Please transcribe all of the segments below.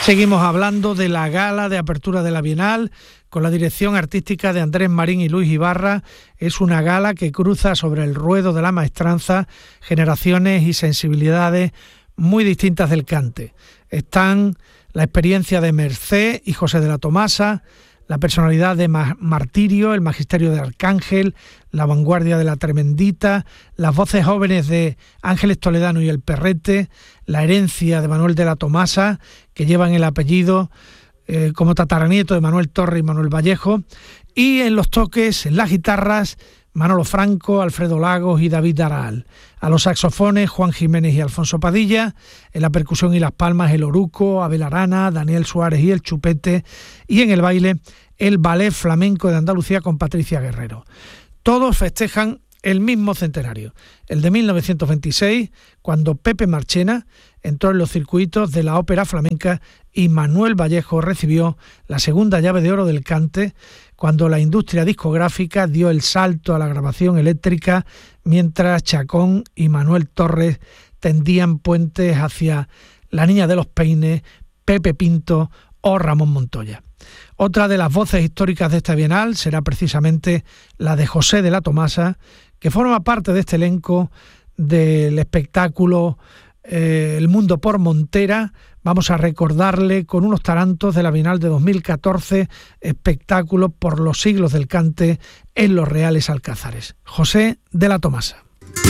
Seguimos hablando de la gala de apertura de la Bienal con la dirección artística de Andrés Marín y Luis Ibarra. Es una gala que cruza sobre el ruedo de la maestranza generaciones y sensibilidades muy distintas del cante. Están la experiencia de Mercé y José de la Tomasa, la personalidad de Martirio, el magisterio de Arcángel, la vanguardia de la Tremendita, las voces jóvenes de Ángeles Toledano y el Perrete, la herencia de Manuel de la Tomasa, que llevan el apellido como tataranieto de Manuel Torre y Manuel Vallejo, y en los toques, en las guitarras, Manolo Franco, Alfredo Lagos y David Daral. A los saxofones, Juan Jiménez y Alfonso Padilla. En la percusión y las palmas, el Oruco, Abel Arana, Daniel Suárez y el Chupete. Y en el baile, el Ballet Flamenco de Andalucía con Patricia Guerrero. Todos festejan el mismo centenario, el de 1926, cuando Pepe Marchena entró en los circuitos de la ópera flamenca y Manuel Vallejo recibió la segunda llave de oro del cante, cuando la industria discográfica dio el salto a la grabación eléctrica, mientras Chacón y Manuel Torres tendían puentes hacia La Niña de los Peines, Pepe Pinto o Ramón Montoya. Otra de las voces históricas de esta Bienal será precisamente la de José de la Tomasa, que forma parte de este elenco del espectáculo El Mundo por Montera. Vamos a recordarle con unos tarantos de la Bienal de 2014, espectáculo por los siglos del cante en los Reales Alcázares. José de la Tomasa.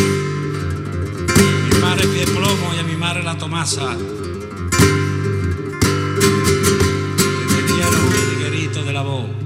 Mi madre pie plomo y a mi madre la Tomasa le dieron el higuerito de la voz.